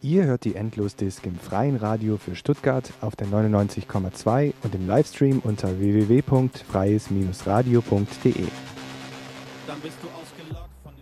Ihr hört die Endlosdisk im freien Radio für Stuttgart auf der 99,2 und im Livestream unter www.freies-radio.de. Dann bist du ausgelockt von